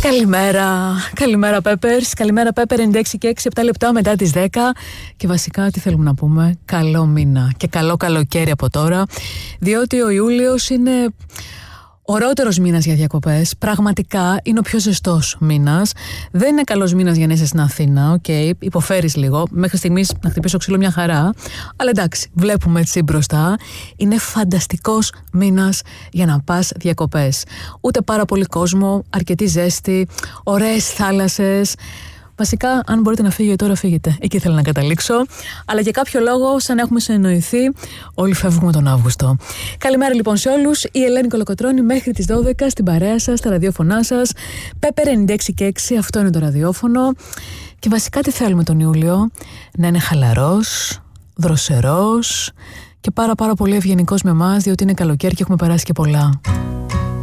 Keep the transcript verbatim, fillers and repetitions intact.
Καλημέρα, καλημέρα Peppers, καλημέρα Pepper ενενήντα έξι και έξι, επτά λεπτά μετά τις δέκα. Και βασικά τι θέλουμε να πούμε, καλό μήνα και καλό καλοκαίρι από τώρα, διότι ο Ιούλιος είναι ωραίτερος μήνας για διακοπές. Πραγματικά είναι ο πιο ζεστός μήνας. Δεν είναι καλός μήνας για να είσαι στην Αθήνα. Οκ, okay, υποφέρεις λίγο. Μέχρι στιγμής να χτυπήσω ξύλο μια χαρά. Αλλά εντάξει, βλέπουμε έτσι μπροστά. Είναι φανταστικός μήνας για να πας διακοπές. Ούτε πάρα πολύ κόσμο, αρκετή ζέστη, ωραίες θάλασσες. Βασικά, αν μπορείτε να φύγετε τώρα, φύγετε. Εκεί ήθελα να καταλήξω. Αλλά για κάποιο λόγο, σαν να έχουμε συνεννοηθεί, όλοι φεύγουμε τον Αύγουστο. Καλημέρα λοιπόν σε όλους. Η Ελένη Κολοκοτρώνη μέχρι τις δώδεκα στην παρέα σας, στα ραδιόφωνά σας. Pepper ενενήντα έξι και έξι, αυτό είναι το ραδιόφωνο. Και βασικά τι θέλουμε τον Ιούλιο? Να είναι χαλαρός, δροσερός και πάρα πάρα πολύ ευγενικός με εμάς, διότι είναι καλοκαίρι και έχουμε περάσει και πολλά.